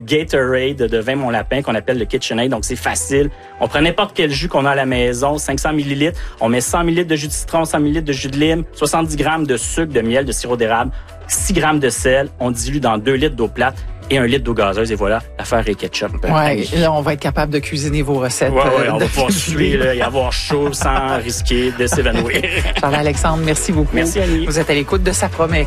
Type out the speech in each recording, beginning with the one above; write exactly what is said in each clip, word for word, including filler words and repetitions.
Gatorade de vin Mon Lapin qu'on appelle le KitchenAid. Donc, c'est facile. On prend n'importe quel jus qu'on a à la maison, cinq cents millilitres. On met cent millilitres de jus de citron, cent millilitres de jus de lime, soixante-dix grammes de sucre, de miel, de sirop d'érable, six grammes de sel. On dilue dans deux litres d'eau plate et un litre d'eau gazeuse. Et voilà, l'affaire est ketchup. Ouais, là, on va être capable de cuisiner vos recettes. Ouais, ouais, euh, on va pouvoir suer, là, et avoir chaud sans risquer de s'évanouir. Charles-Alexandre, merci beaucoup. Merci, Annie. Vous êtes à l'écoute de Ça promet.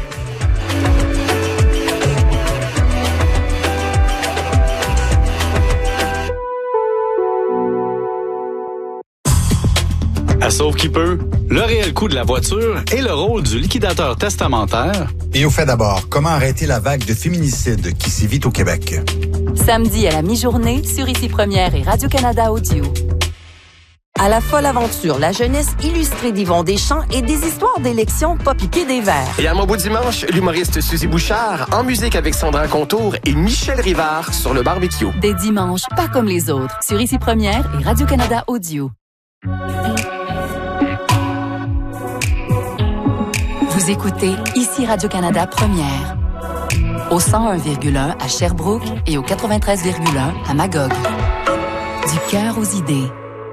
À Sauve qui peut, le réel coût de la voiture et le rôle du liquidateur testamentaire. Et au fait d'abord, comment arrêter la vague de féminicides qui sévit au Québec? Samedi à la mi-journée sur Ici Première et Radio-Canada Audio. À la folle aventure, la jeunesse illustrée d'Yvon Deschamps et des histoires d'élections pas piquées des verres. Et à mon beau dimanche, l'humoriste Suzy Bouchard, en musique avec Sandra Contour et Michel Rivard sur le barbecue. Des dimanches pas comme les autres sur Ici Première et Radio-Canada Audio. Vous écoutez Ici Radio-Canada Première. Au cent un virgule un à Sherbrooke et au quatre-vingt-treize virgule un à Magog. Du cœur aux idées.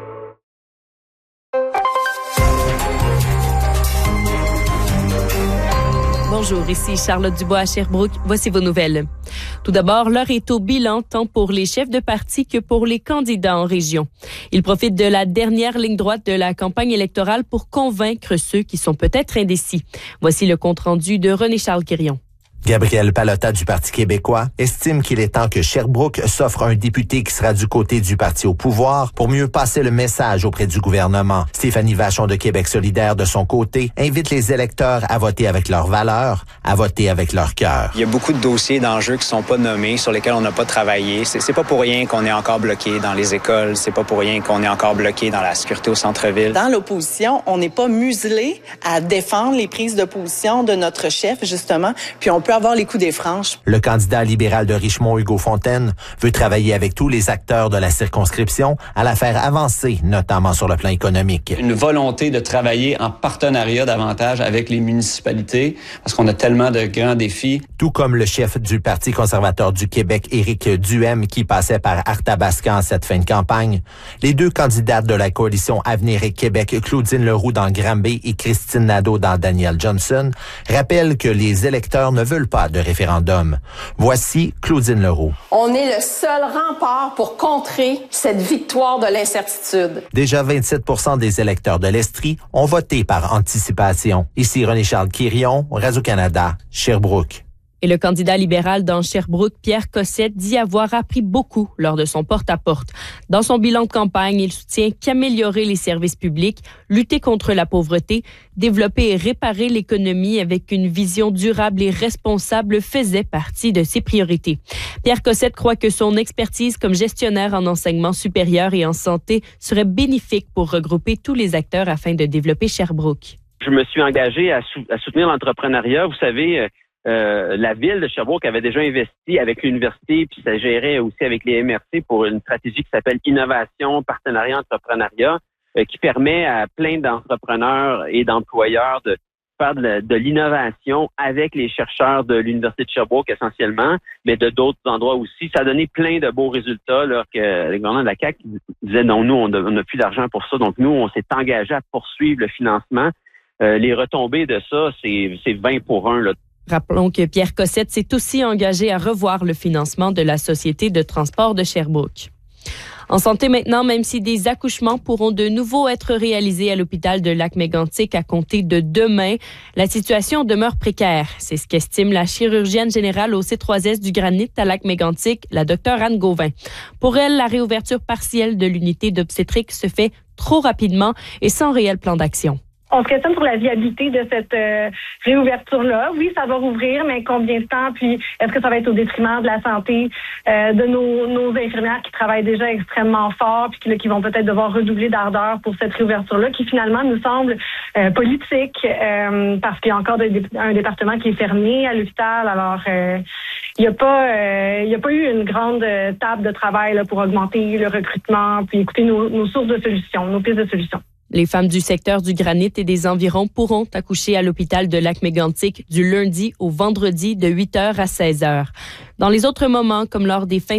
Bonjour, ici Charlotte Dubois à Sherbrooke. Voici vos nouvelles. Tout d'abord, l'heure est au bilan tant pour les chefs de parti que pour les candidats en région. Ils profitent de la dernière ligne droite de la campagne électorale pour convaincre ceux qui sont peut-être indécis. Voici le compte-rendu de René-Charles Quirion. Gabriel Pallotta du Parti québécois estime qu'il est temps que Sherbrooke s'offre un député qui sera du côté du parti au pouvoir pour mieux passer le message auprès du gouvernement. Stéphanie Vachon de Québec solidaire, de son côté, invite les électeurs à voter avec leurs valeurs, à voter avec leur cœur. Il y a beaucoup de dossiers d'enjeux qui sont pas nommés, sur lesquels on n'a pas travaillé. C'est, c'est pas pour rien qu'on est encore bloqué dans les écoles, c'est pas pour rien qu'on est encore bloqué dans la sécurité au centre-ville. Dans l'opposition, on n'est pas muselé à défendre les prises de position de notre chef, justement, puis on peut avoir les coups des franches. Le candidat libéral de Richmond, Hugo Fontaine, veut travailler avec tous les acteurs de la circonscription à la faire avancer, notamment sur le plan économique. Une volonté de travailler en partenariat davantage avec les municipalités, parce qu'on a tellement de grands défis. Tout comme le chef du Parti conservateur du Québec, Éric Duhem, qui passait par Arthabascan en cette fin de campagne, les deux candidates de la coalition Avenir et Québec, Claudine Leroux dans Granby et Christine Nadeau dans Daniel Johnson, rappellent que les électeurs ne veulent pas de référendum. Voici Claudine Leroux. On est le seul rempart pour contrer cette victoire de l'incertitude. Déjà vingt-sept pour cent des électeurs de l'Estrie ont voté par anticipation. Ici René-Charles Quirion, Radio-Canada, Sherbrooke. Et le candidat libéral dans Sherbrooke, Pierre Cossette, dit avoir appris beaucoup lors de son porte-à-porte. Dans son bilan de campagne, il soutient qu'améliorer les services publics, lutter contre la pauvreté, développer et réparer l'économie avec une vision durable et responsable faisait partie de ses priorités. Pierre Cossette croit que son expertise comme gestionnaire en enseignement supérieur et en santé serait bénéfique pour regrouper tous les acteurs afin de développer Sherbrooke. Je me suis engagé à, sou- à soutenir l'entrepreneuriat. Vous savez, Euh, la ville de Sherbrooke avait déjà investi avec l'université, puis ça gérait aussi avec les M R C pour une stratégie qui s'appelle Innovation, Partenariat, Entrepreneuriat, euh, qui permet à plein d'entrepreneurs et d'employeurs de faire de, de l'innovation avec les chercheurs de l'Université de Sherbrooke essentiellement, mais de d'autres endroits aussi. Ça a donné plein de beaux résultats là, que le gouvernement de la C A Q disait non, nous, on n'a plus d'argent pour ça, donc nous, on s'est engagé à poursuivre le financement. Euh, les retombées de ça, c'est, c'est vingt pour un, là. Rappelons que Pierre Cossette s'est aussi engagé à revoir le financement de la Société de transport de Sherbrooke. En santé maintenant, même si des accouchements pourront de nouveau être réalisés à l'hôpital de Lac-Mégantic à compter de demain, la situation demeure précaire. C'est ce qu'estime la chirurgienne générale au C trois S du Granit à Lac-Mégantic, la docteure Anne Gauvin. Pour elle, la réouverture partielle de l'unité d'obstétrique se fait trop rapidement et sans réel plan d'action. On se questionne sur la viabilité de cette euh, réouverture-là. Oui, ça va rouvrir, mais combien de temps? Puis, est-ce que ça va être au détriment de la santé euh, de nos, nos infirmières qui travaillent déjà extrêmement fort, puis qui, qui vont peut-être devoir redoubler d'ardeur pour cette réouverture-là, qui finalement nous semble euh, politique, euh, parce qu'il y a encore de, un département qui est fermé à l'hôpital. Alors, euh, il n'y a pas, euh, il y a pas eu une grande euh, table de travail là, pour augmenter le recrutement, puis écouter nos, nos sources de solutions, nos pistes de solutions. Les femmes du secteur du Granit et des environs pourront accoucher à l'hôpital de Lac-Mégantic du lundi au vendredi de huit heures à seize heures. Dans les autres moments, comme lors des fins